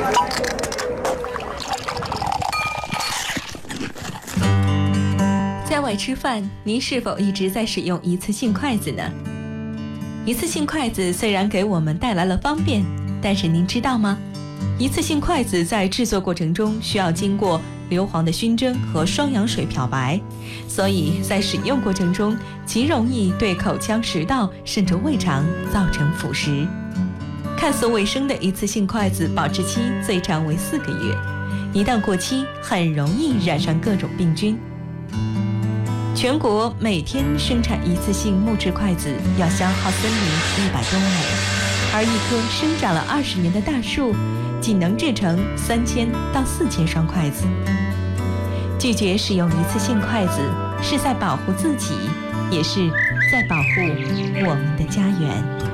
在外吃饭，您是否一直在使用一次性筷子呢？一次性筷子虽然给我们带来了方便，但是您知道吗？一次性筷子在制作过程中需要经过硫磺的熏蒸和双氧水漂白，所以在使用过程中极容易对口腔、食道甚至胃肠造成腐蚀。看似卫生的一次性筷子保质期最长为4个月，一旦过期，很容易染上各种病菌。全国每天生产一次性木质筷子要消耗森林100多亩，而一棵生长了20年的大树，仅能制成3000到4000双筷子。拒绝使用一次性筷子，是在保护自己，也是在保护我们的家园。